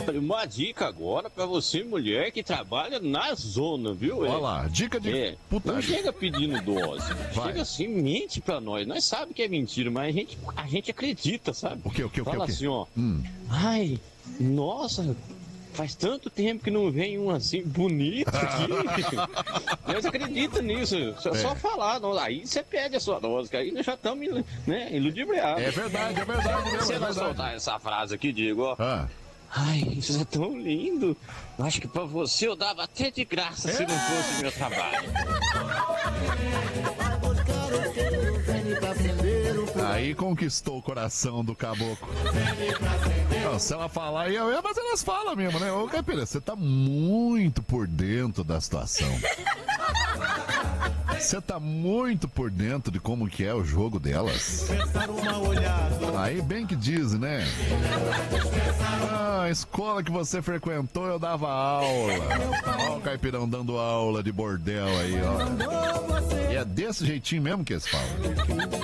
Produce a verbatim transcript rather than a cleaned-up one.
Olha, uma dica agora pra você, mulher que trabalha na zona, viu? Olha lá, dica de é, putaria. não chega pedindo dose. Vai. Chega assim, mente pra nós. Nós sabemos que é mentira, mas a gente, a gente acredita, sabe? O que, o que, o que? Fala o que? assim, ó. Hum. Ai, nossa, faz tanto tempo que não vem um assim bonito aqui. Nós acreditamos nisso. Só, É. só falar. Não, aí você pede a sua dose, que aí nós já estamos, né, iludibriados. É verdade, é verdade mesmo, Você é vai verdade. soltar essa frase aqui, Diego, ó. Ah. Ai, isso é tão lindo. Eu acho que pra você eu dava até de graça se não fosse meu trabalho. Aí conquistou o coração do caboclo. Não, se ela falar, eu, eu, mas elas falam mesmo, né? Ô, Caipira, você tá muito por dentro da situação. Você tá muito por dentro de como que é o jogo delas. Aí bem que diz, né? Ah, a escola que você frequentou eu dava aula. Ó o Caipirão dando aula de bordel aí, ó. E é desse jeitinho mesmo que eles falam.